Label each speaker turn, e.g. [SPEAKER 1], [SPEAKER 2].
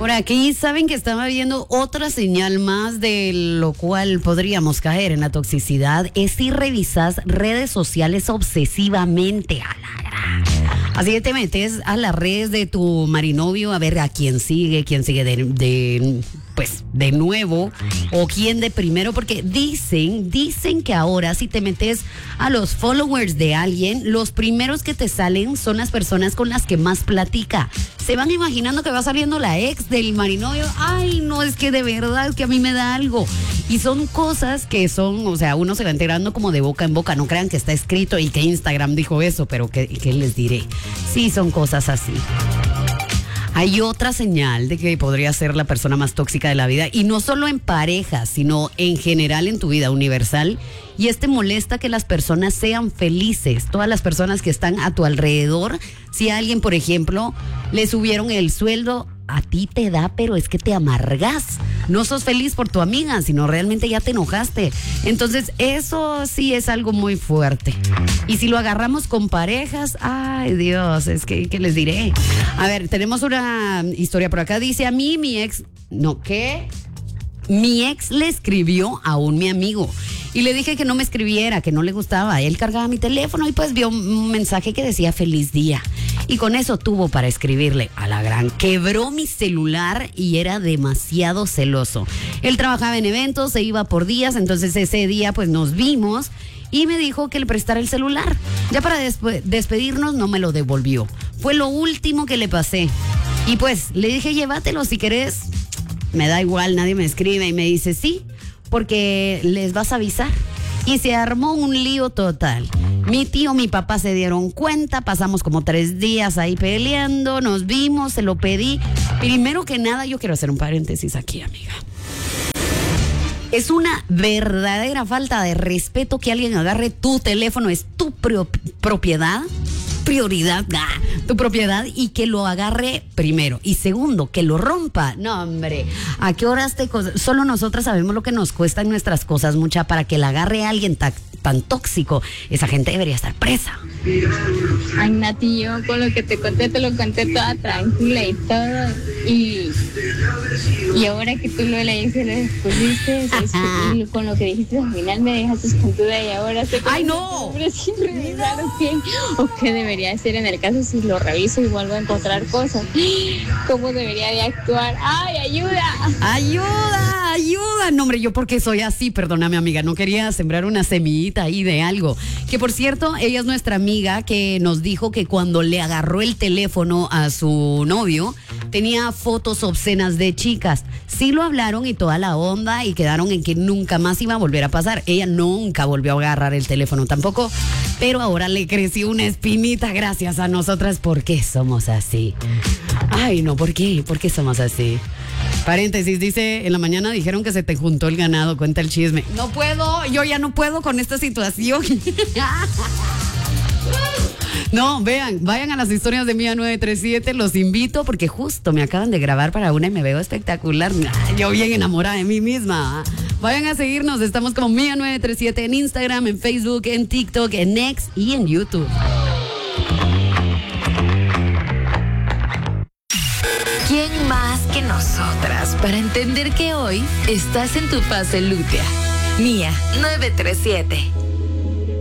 [SPEAKER 1] Por aquí saben que estaba viendo otra señal más de lo cual podríamos caer en la toxicidad, es si revisas redes sociales obsesivamente. A la gran. Así que te metes a las redes de tu marinovio a ver a quién sigue de nuevo o quién de primero, porque dicen que ahora si te metes a los followers de alguien, los primeros que te salen son las personas con las que más platica. Se van imaginando que va saliendo la ex del marinovio. Ay, no, es que de verdad que a mí me da algo. Y son cosas que son, o sea, uno se va enterando como de boca en boca. No crean que está escrito y que Instagram dijo eso, pero ¿qué les diré? Sí, son cosas así. Hay otra señal de que podría ser la persona más tóxica de la vida, y no solo en pareja, sino en general en tu vida universal, y molesta que las personas sean felices, todas las personas que están a tu alrededor. Si a alguien, por ejemplo, le subieron el sueldo, a ti te da, pero es que te amargas. No sos feliz por tu amiga, sino realmente ya te enojaste. Entonces, eso sí es algo muy fuerte. Y si lo agarramos con parejas, ay Dios, es que, ¿qué les diré? A ver, tenemos una historia por acá. Dice, a mí mi ex le escribió a mi amigo y le dije que no me escribiera, que no le gustaba. Él cargaba mi teléfono y pues vio un mensaje que decía feliz día. Y con eso tuvo para escribirle. A la gran, quebró mi celular y era demasiado celoso. Él trabajaba en eventos, se iba por días, entonces ese día pues nos vimos y me dijo que le prestara el celular. Ya para despedirnos no me lo devolvió. Fue lo último que le pasé. Y pues le dije, llévatelo si querés. Me da igual, nadie me escribe. Y me dice, sí, porque les vas a avisar. Y se armó un lío total. Mi tío, mi papá se dieron cuenta, pasamos como 3 días ahí peleando, nos vimos, se lo pedí. Primero que nada, yo quiero hacer un paréntesis aquí, amiga. Es una verdadera falta de respeto que alguien agarre tu teléfono, es tu propiedad, prioridad, tu propiedad, y que lo agarre primero. Y segundo, que lo rompa. No, hombre, ¿a qué horas solo nosotras sabemos lo que nos cuestan nuestras cosas, mucha, para que la agarre alguien tan tóxico? Esa gente debería estar presa.
[SPEAKER 2] Ay, Nati, yo con lo que te lo conté toda tranquila y todo. Y ahora que tú lo leíste, lo expusiste, y con lo que dijiste al final me dejaste con duda y ahora sé que...
[SPEAKER 1] ¡Ay, no!
[SPEAKER 2] Sin revisar o qué debería hacer en el caso si lo reviso y vuelvo a encontrar cosas. ¿Cómo debería de actuar? ¡Ay, ayuda!
[SPEAKER 1] ¡Ayuda! ¡Ayuda! No, hombre, yo porque soy así, perdóname, amiga, no quería sembrar una semillita ahí de algo. Que por cierto, ella es nuestra amiga que nos dijo que cuando le agarró el teléfono a su novio, tenía fotos obscenas de chicas. Sí lo hablaron y toda la onda y quedaron en que nunca más iba a volver a pasar. Ella nunca volvió a agarrar el teléfono tampoco, pero ahora le creció una espinita gracias a nosotras. ¿Por qué somos así? Ay, no, ¿por qué? ¿Por qué somos así? Paréntesis, dice, en la mañana dijeron que se te juntó el ganado, cuenta el chisme. No puedo, yo ya no puedo con esta situación. No, vayan a las historias de Mía 937, los invito porque justo me acaban de grabar para una y me veo espectacular. Yo bien enamorada de mí misma. Vayan a seguirnos, estamos como Mía 937 en Instagram, en Facebook, en TikTok, en X y en YouTube.
[SPEAKER 3] ¿Quién más que nosotras para entender que hoy estás en tu fase lútea? Mía 937.